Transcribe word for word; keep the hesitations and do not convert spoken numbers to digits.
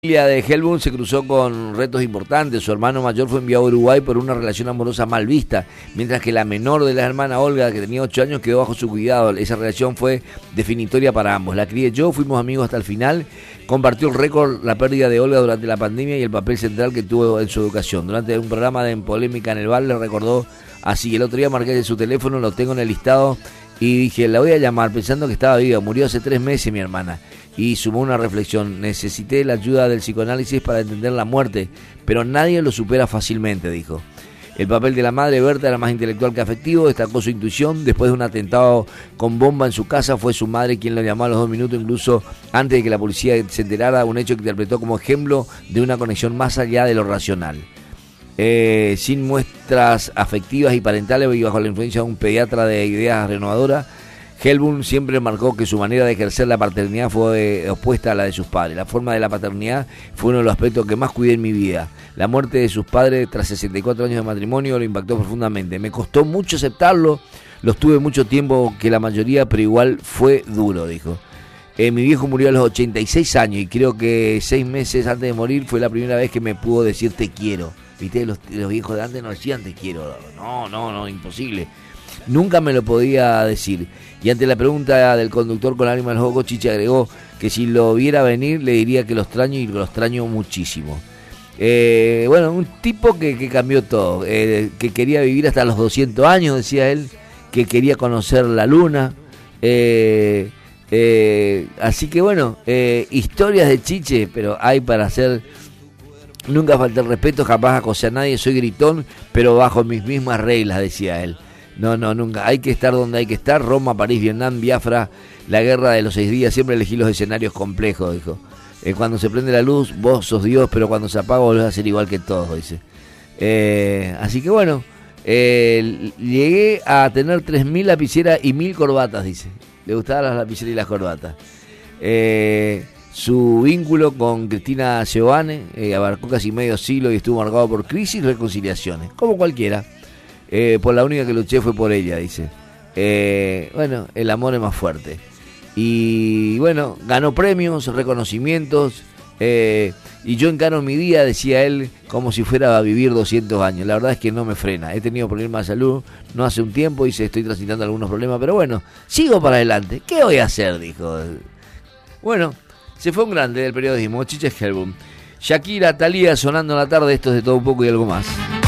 La de Hellbound se cruzó con retos importantes. Su hermano mayor fue enviado a Uruguay por una relación amorosa mal vista, mientras que la menor de la hermana Olga, que tenía ocho años, quedó bajo su cuidado. Esa relación fue definitoria para ambos. La crié yo, fuimos amigos hasta el final. Compartió el récord la pérdida de Olga durante la pandemia y el papel central que tuvo en su educación. Durante un programa de Polémica en el Bar le recordó así: el otro día marqué de su teléfono, lo tengo en el listado y dije, la voy a llamar pensando que estaba viva. Murió hace tres meses mi hermana. Y sumó una reflexión: necesité la ayuda del psicoanálisis para entender la muerte, pero nadie lo supera fácilmente, dijo. El papel de la madre, Berta, era más intelectual que afectivo, destacó su intuición. Después de un atentado con bomba en su casa, fue su madre quien lo llamó a los dos minutos, incluso antes de que la policía se enterara, un hecho que interpretó como ejemplo de una conexión más allá de lo racional. Eh, sin muestras afectivas y parentales y bajo la influencia de un pediatra de ideas renovadoras, Hellbound siempre marcó que su manera de ejercer la paternidad fue opuesta a la de sus padres. La forma de la paternidad fue uno de los aspectos que más cuidé en mi vida. La muerte de sus padres tras sesenta y cuatro años de matrimonio lo impactó profundamente. Me costó mucho aceptarlo, los tuve mucho tiempo que la mayoría, pero igual fue duro, dijo. Eh, mi viejo murió a los ochenta y seis años y creo que seis meses antes de morir fue la primera vez que me pudo decir te quiero. Viste, los, los viejos de antes no decían te quiero. No, no, no, imposible. Nunca me lo podía decir. Y ante la pregunta del conductor con lágrimas en los ojos, Chiche agregó que si lo viera venir le diría que lo extraño y lo extraño muchísimo. Eh, bueno, un tipo que, que cambió todo, eh, que quería vivir hasta los doscientos años, decía él, que quería conocer la luna. Eh, eh, así que bueno, eh, historias de Chiche, pero hay para hacer. Nunca falté el respeto, jamás acosé a nadie, soy gritón, pero bajo mis mismas reglas, decía él. No, no, nunca. Hay que estar donde hay que estar. Roma, París, Vietnam, Biafra, la guerra de los seis días. Siempre elegí los escenarios complejos, dijo. Eh, cuando se prende la luz, vos sos Dios, pero cuando se apaga volvés a ser igual que todos, dice. Eh, así que bueno, eh, llegué a tener tres mil lapiceras y mil corbatas, dice. Le gustaban las lapiceras y las corbatas. Eh, su vínculo con Cristina Giovanni eh, abarcó casi medio siglo y estuvo marcado por crisis y reconciliaciones, como cualquiera. Eh, por la única que luché fue por ella, dice. Eh, bueno, el amor es más fuerte. Y bueno, ganó premios, reconocimientos. Eh, y yo encaro mi día, decía él, como si fuera a vivir doscientos años. La verdad es que no me frena. He tenido problemas de salud no hace un tiempo y se estoy transitando algunos problemas. Pero bueno, sigo para adelante. ¿Qué voy a hacer? Dijo. Bueno, se fue un grande del periodismo, Chiche Hellbound. Shakira, Thalía sonando en la tarde. Esto es De Todo Un Poco y Algo Más.